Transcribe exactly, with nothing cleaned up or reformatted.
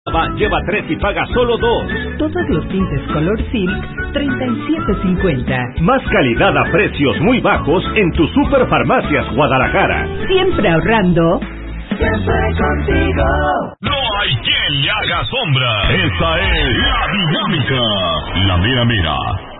Lleva tres y paga solo dos. Todos los tintes color silk, treinta y siete cincuenta. Más calidad a precios muy bajos en tu Superfarmacias Guadalajara. Siempre ahorrando. Siempre contigo. No hay quien le haga sombra. Esta es la dinámica. La mera mera.